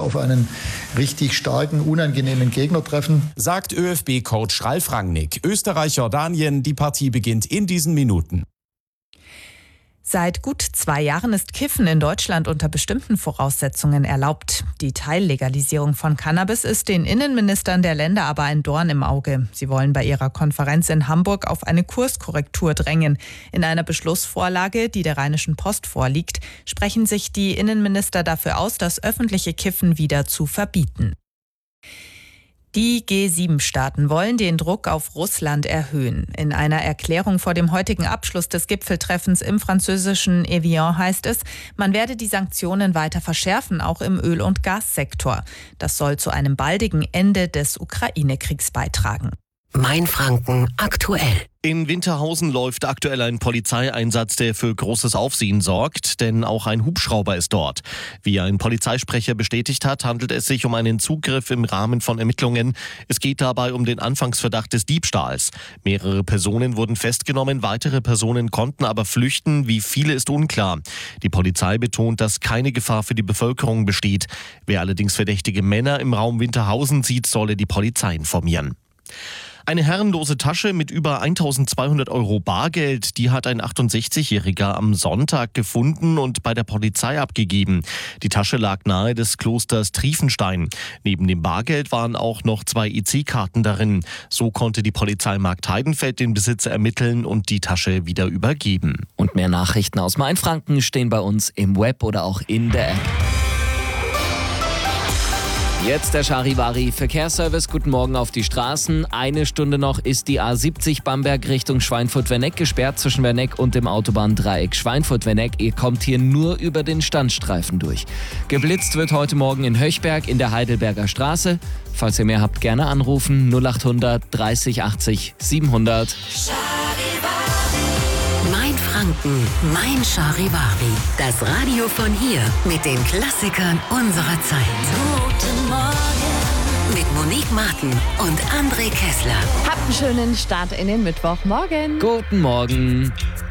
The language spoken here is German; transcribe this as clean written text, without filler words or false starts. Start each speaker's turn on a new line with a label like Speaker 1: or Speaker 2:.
Speaker 1: auf einen richtig starken, unangenehmen Gegner treffen.
Speaker 2: Sagt ÖFB-Coach Ralf Rangnick. Österreich-Jordanien, die Partie beginnt in diesen Minuten.
Speaker 3: Seit gut 2 Jahren ist Kiffen in Deutschland unter bestimmten Voraussetzungen erlaubt. Die Teillegalisierung von Cannabis ist den Innenministern der Länder aber ein Dorn im Auge. Sie wollen bei ihrer Konferenz in Hamburg auf eine Kurskorrektur drängen. In einer Beschlussvorlage, die der Rheinischen Post vorliegt, sprechen sich die Innenminister dafür aus, das öffentliche Kiffen wieder zu verbieten. Die G7-Staaten wollen den Druck auf Russland erhöhen. In einer Erklärung vor dem heutigen Abschluss des Gipfeltreffens im französischen Evian heißt es, man werde die Sanktionen weiter verschärfen, auch im Öl- und Gassektor. Das soll zu einem baldigen Ende des Ukraine-Kriegs beitragen.
Speaker 4: Mainfranken aktuell.
Speaker 5: In Winterhausen läuft aktuell ein Polizeieinsatz, der für großes Aufsehen sorgt, denn auch ein Hubschrauber ist dort. Wie ein Polizeisprecher bestätigt hat, handelt es sich um einen Zugriff im Rahmen von Ermittlungen. Es geht dabei um den Anfangsverdacht des Diebstahls. Mehrere Personen wurden festgenommen, weitere Personen konnten aber flüchten. Wie viele ist unklar. Die Polizei betont, dass keine Gefahr für die Bevölkerung besteht. Wer allerdings verdächtige Männer im Raum Winterhausen sieht, solle die Polizei informieren. Eine herrenlose Tasche mit über 1.200 € Bargeld, die hat ein 68-Jähriger am Sonntag gefunden und bei der Polizei abgegeben. Die Tasche lag nahe des Klosters Triefenstein. Neben dem Bargeld waren auch noch 2 EC-Karten darin. So konnte die Polizei Marktheidenfeld den Besitzer ermitteln und die Tasche wieder übergeben.
Speaker 6: Und mehr Nachrichten aus Mainfranken stehen bei uns im Web oder auch in der App. Jetzt der Charivari Verkehrsservice. Guten Morgen auf die Straßen. 1 Stunde noch ist die A70 Bamberg Richtung Schweinfurt-Werneck gesperrt zwischen Werneck und dem Autobahndreieck Schweinfurt-Werneck. Ihr kommt hier nur über den Standstreifen durch. Geblitzt wird heute Morgen in Höchberg in der Heidelberger Straße. Falls ihr mehr habt, gerne anrufen. 0800 30 80 700.
Speaker 4: Mainfranken, mein Charivari. Das Radio von hier mit den Klassikern unserer Zeit. Guten Morgen. Mit Monique Martin und André Kessler.
Speaker 7: Habt einen schönen Start in den Mittwochmorgen.
Speaker 6: Guten Morgen.